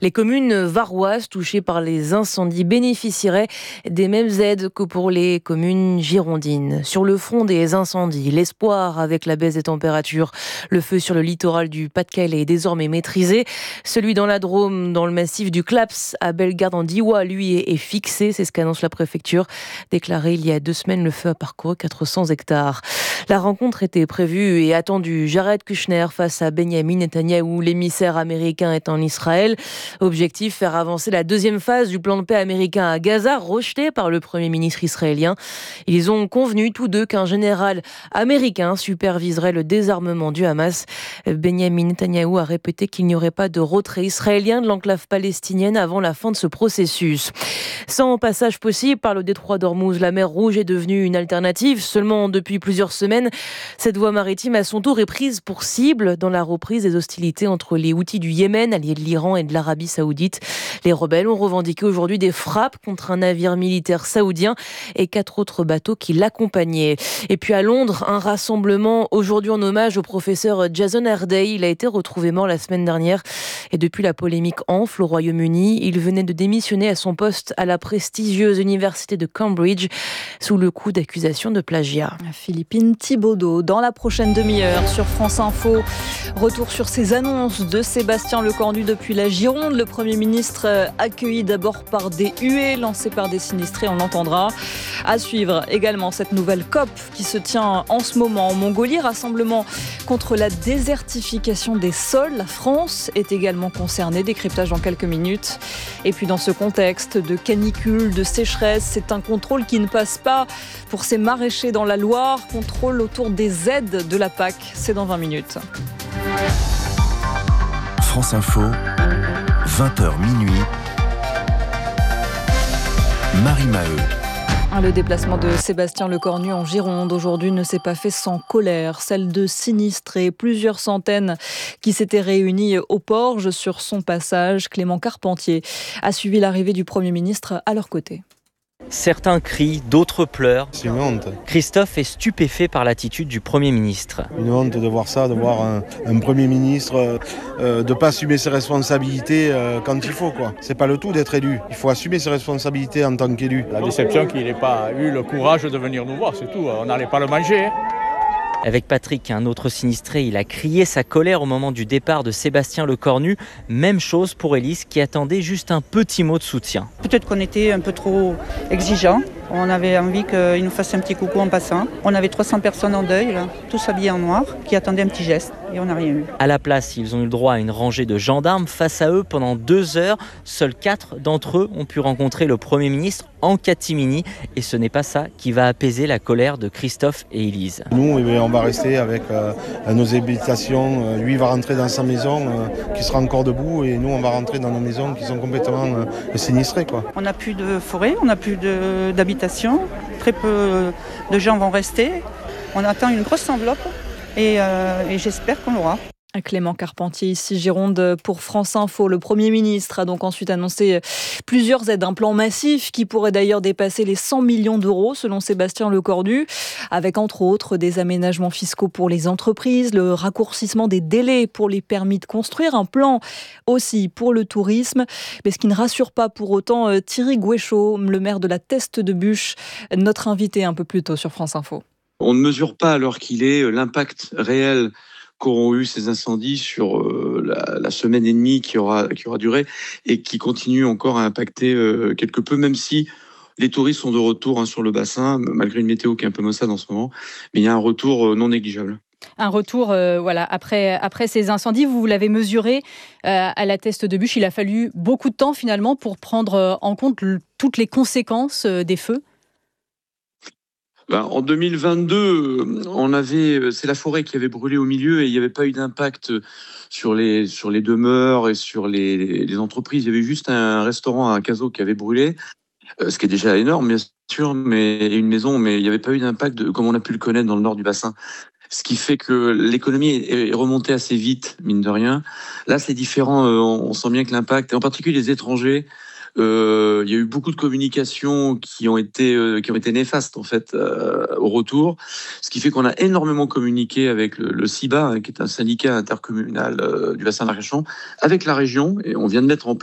Les communes varoises touchées par les incendies bénéficieraient des mêmes aides que pour les communes girondines. Sur le front des incendies, l'espoir avec la baisse des températures. Le feu sur le littoral du Pas-de-Calais est désormais maîtrisé. Celui dans la Drôme, dans le massif du Claps, à Bellegarde en Diois, lui, est fixé. C'est ce qu'annonce la préfecture. Déclaré il y a 2 semaines, le feu a parcouru 400 hectares. La rencontre était prévue et attendue. Jared Kushner face à Benjamin Netanyahou. L'émissaire américain est en Israël. Objectif, faire avancer la deuxième phase du plan de paix américain à Gaza, rejeté par le Premier ministre israélien. Ils ont convenu tous deux qu'un général américain superviserait le désarmement du Hamas. Benjamin Netanyahou a répété qu'il n'y aurait pas de retrait israélien de l'enclave palestinienne avant la fin de ce processus. Sans passage possible par le détroit d'Ormuz, la mer Rouge est devenue une alternative. Seulement depuis plusieurs semaines, cette voie maritime à son tour est prise pour cible dans la reprise des hostilités entre les Houthis du Yémen, alliés de l'Iran et de l'Arabie Saoudite. Les rebelles ont revendiqué aujourd'hui des frappes contre un navire militaire saoudien et 4 autres bateaux qui l'accompagnaient. Et puis à Londres, un rassemblement aujourd'hui en hommage au professeur Jason Harday. Il a été retrouvé mort la semaine dernière et depuis la polémique enfle au Royaume-Uni. Il venait de démissionner à son poste à la prestigieuse université de Cambridge sous le coup d'accusations de plagiat. Philippine Thibaudeau, dans la prochaine demi-heure sur France Info. Retour sur ces annonces de Sébastien Lecornu depuis la Gironde. Le Premier ministre accueilli d'abord par des huées lancées par des sinistrés, on l'entendra. À suivre également cette nouvelle COP qui se tient en ce moment en Mongolie. Rassemblement contre la désertification des sols. La France est également concernée. Décryptage dans quelques minutes. Et puis dans ce contexte de canicule, de sécheresse, c'est un contrôle qui ne passe pas pour ces maraîchers dans la Loire. Contrôle autour des aides de la PAC. C'est dans 20 minutes. France Info, 20h minuit. Marie Maheu. Le déplacement de Sébastien Lecornu en Gironde aujourd'hui ne s'est pas fait sans colère, celle de sinistrés, plusieurs centaines qui s'étaient réunis au Porge sur son passage. Clément Carpentier a suivi l'arrivée du Premier ministre à leur côté. Certains crient, d'autres pleurent. C'est une honte. Christophe est stupéfait par l'attitude du Premier ministre. Une honte de voir ça, de voir un Premier ministre de ne pas assumer ses responsabilités quand il faut, quoi. C'est pas le tout d'être élu. Il faut assumer ses responsabilités en tant qu'élu. La déception qu'il n'ait pas eu le courage de venir nous voir, c'est tout. On n'allait pas le manger. Avec Patrick, un autre sinistré, il a crié sa colère au moment du départ de Sébastien Lecornu. Même chose pour Élise qui attendait juste un petit mot de soutien. Peut-être qu'on était un peu trop exigeants. On avait envie qu'il nous fasse un petit coucou en passant. On avait 300 personnes en deuil, là, tous habillés en noir, qui attendaient un petit geste. Et on n'a rien eu. À la place, ils ont eu le droit à une rangée de gendarmes. Face à eux, pendant 2 heures, seuls 4 d'entre eux ont pu rencontrer le Premier ministre en catimini. Et ce n'est pas ça qui va apaiser la colère de Christophe et Élise. Nous, on va rester avec nos habitations. Lui, il va rentrer dans sa maison qui sera encore debout. Et nous, on va rentrer dans nos maisons qui sont complètement sinistrées, quoi. On n'a plus de forêt, on n'a plus d'habitation. Très peu de gens vont rester. On attend une grosse enveloppe. Et j'espère qu'on l'aura. Clément Carpentier, ici Gironde pour France Info. Le Premier ministre a donc ensuite annoncé plusieurs aides, un plan massif qui pourrait d'ailleurs dépasser les 100 millions d'euros selon Sébastien Lecornu, avec entre autres des aménagements fiscaux pour les entreprises, le raccourcissement des délais pour les permis de construire, un plan aussi pour le tourisme, mais ce qui ne rassure pas pour autant Thierry Gouéchaud, le maire de la Teste de Buch, notre invité un peu plus tôt sur France Info. On ne mesure pas, alors qu'il est, l'impact réel qu'auront eu ces incendies sur la semaine et demie qui aura duré et qui continue encore à impacter quelque peu, même si les touristes sont de retour sur le bassin, malgré une météo qui est un peu maussade en ce moment, mais il y a un retour non négligeable. Un retour après ces incendies, vous l'avez mesuré à la Teste de Buch, il a fallu beaucoup de temps finalement pour prendre en compte toutes les conséquences des feux. En 2022, c'est la forêt qui avait brûlé au milieu et il n'y avait pas eu d'impact sur les demeures et sur les entreprises. Il y avait juste un restaurant à Cazaux qui avait brûlé, ce qui est déjà énorme, bien sûr, mais une maison, mais il n'y avait pas eu d'impact comme on a pu le connaître dans le nord du bassin. Ce qui fait que l'économie est remontée assez vite, mine de rien. Là, c'est différent. On sent bien que l'impact, et en particulier les étrangers, il y a eu beaucoup de communications qui ont été néfastes en fait au retour, ce qui fait qu'on a énormément communiqué avec le CIBA, qui est un syndicat intercommunal du bassin d'Arcachon, avec la région, et on vient de mettre en place